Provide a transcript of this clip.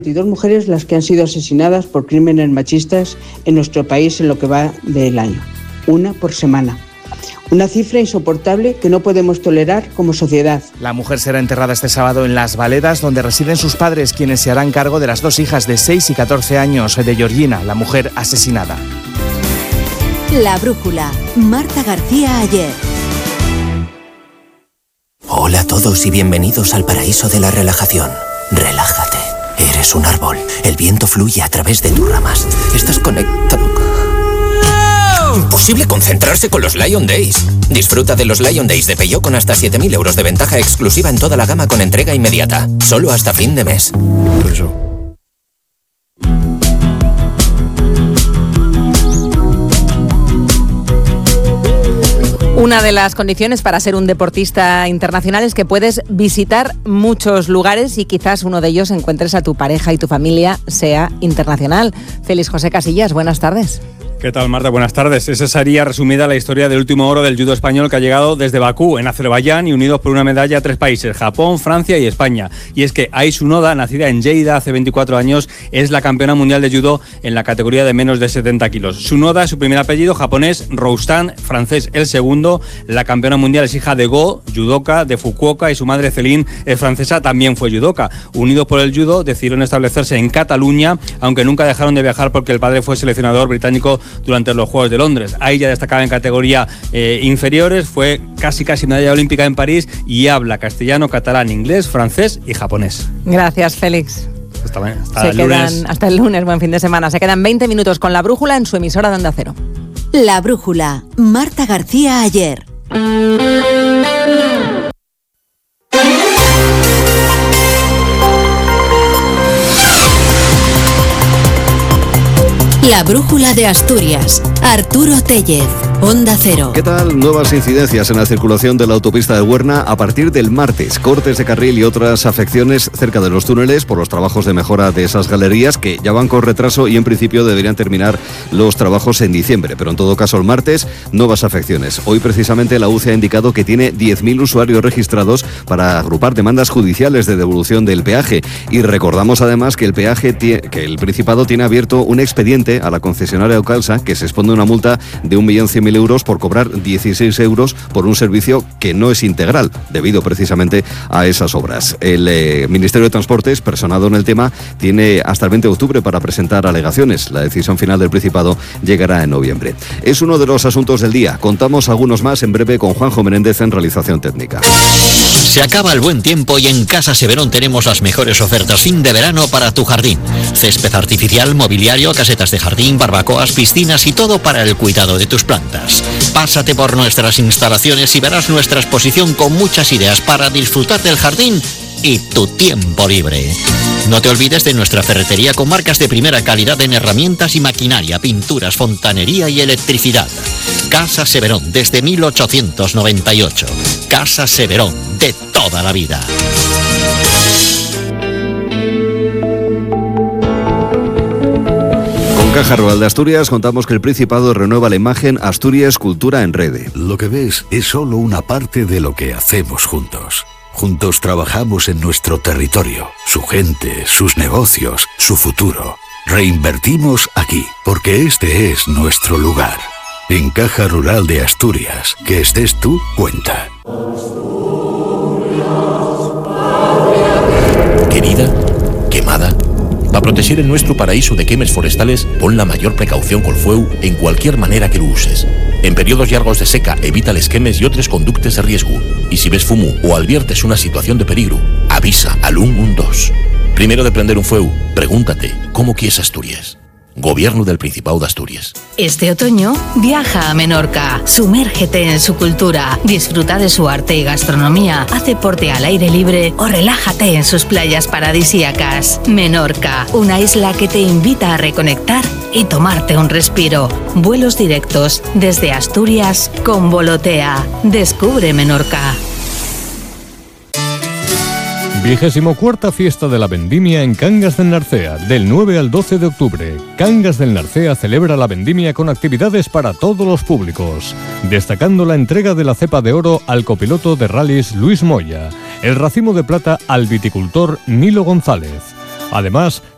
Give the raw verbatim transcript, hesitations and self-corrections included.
veintidós mujeres las que han sido asesinadas por crímenes machistas en nuestro país en lo que va del año. Una por semana. Una cifra insoportable que no podemos tolerar como sociedad. La mujer será enterrada este sábado en Las Valedas, donde residen sus padres, quienes se harán cargo de las dos hijas de seis y catorce años de Georgina, la mujer asesinada. La brújula. Marta García Ayer. Hola a todos y bienvenidos al paraíso de la relajación. Relájate. Eres un árbol. El viento fluye a través de tus ramas. Estás conectado. Imposible concentrarse con los Lion Days. Disfruta de los Lion Days de Peugeot con hasta siete mil euros de ventaja exclusiva en toda la gama con entrega inmediata. Solo hasta fin de mes. Una de las condiciones para ser un deportista internacional es que puedes visitar muchos lugares y quizás uno de ellos encuentres a tu pareja y tu familia sea internacional. Félix José Casillas, buenas tardes. ¿Qué tal, Marta? Buenas tardes. Esa sería resumida la historia del último oro del judo español que ha llegado desde Bakú, en Azerbaiyán, y unidos por una medalla a tres países, Japón, Francia y España. Y es que Aisu Noda, nacida en Lleida hace veinticuatro años, es la campeona mundial de judo en la categoría de menos de setenta kilos. Su Noda, su primer apellido, japonés, Roustan, francés, el segundo. La campeona mundial es hija de Go, judoka de Fukuoka, y su madre, Celine, es francesa, también fue judoka. Unidos por el judo, decidieron establecerse en Cataluña, aunque nunca dejaron de viajar porque el padre fue seleccionador británico durante los Juegos de Londres. Ahí ya destacaba en categoría eh, inferiores, fue casi casi medalla olímpica en París y habla castellano, catalán, inglés, francés y japonés. Gracias, Félix. Hasta, hasta Se el quedan, lunes. hasta el lunes, buen fin de semana. Se quedan veinte minutos con La Brújula en su emisora de Onda Cero. La Brújula. Marta García Ayer. La Brújula de Asturias. Arturo Tellez, Onda Cero. ¿Qué tal? Nuevas incidencias en la circulación de la autopista de Huerna a partir del martes. Cortes de carril y otras afecciones cerca de los túneles por los trabajos de mejora de esas galerías que ya van con retraso y en principio deberían terminar los trabajos en diciembre. Pero en todo caso el martes, nuevas afecciones. Hoy precisamente la U C E ha indicado que tiene diez mil usuarios registrados para agrupar demandas judiciales de devolución del peaje. Y recordamos además que el peaje, tie- que el Principado tiene abierto un expediente a la concesionaria Eucalsa que se expone una multa de un millón cien mil euros por cobrar dieciséis euros por un servicio que no es integral, debido precisamente a esas obras. El eh, Ministerio de Transportes, personado en el tema, tiene hasta el veinte de octubre para presentar alegaciones. La decisión final del Principado llegará en noviembre. Es uno de los asuntos del día. Contamos algunos más en breve con Juanjo Menéndez en realización técnica. Se acaba el buen tiempo y en Casa Severón tenemos las mejores ofertas fin de verano para tu jardín. Césped artificial, mobiliario, casetas de jardín, barbacoas, piscinas y todo para el cuidado de tus plantas. Pásate por nuestras instalaciones y verás nuestra exposición con muchas ideas para disfrutar del jardín y tu tiempo libre. No te olvides de nuestra ferretería con marcas de primera calidad en herramientas y maquinaria, pinturas, fontanería y electricidad. Casa Severón, desde mil ochocientos noventa y ocho. Casa Severón, de toda la vida. Con Caja Rural de Asturias contamos que el Principado renueva la imagen Asturias Cultura en Rede. Lo que ves es solo una parte de lo que hacemos juntos. Juntos trabajamos en nuestro territorio, su gente, sus negocios, su futuro. Reinvertimos aquí, porque este es nuestro lugar. En Caja Rural de Asturias, que estés tú, cuenta. Querida, quemada. Para proteger el nuestro paraíso de quemes forestales, pon la mayor precaución col fueu en cualquier manera que lo uses. En periodos largos de seca, evita les quemes y otros conductes de riesgo. Y si ves fumo o adviertes una situación de peligro, avisa al ciento doce. Primero de prender un fueu, pregúntate, ¿cómo quieres Asturias? Gobierno del Principado de Asturias. Este otoño, viaja a Menorca, sumérgete en su cultura, disfruta de su arte y gastronomía, haz deporte al aire libre o relájate en sus playas paradisíacas. Menorca, una isla que te invita a reconectar y tomarte un respiro. Vuelos directos desde Asturias con Volotea. Descubre Menorca. Vigésimo cuarta fiesta de la vendimia en Cangas del Narcea, del nueve al doce de octubre. Cangas del Narcea celebra la vendimia con actividades para todos los públicos, destacando la entrega de la cepa de oro al copiloto de rallies Luis Moya, el racimo de plata al viticultor Nilo González. Además,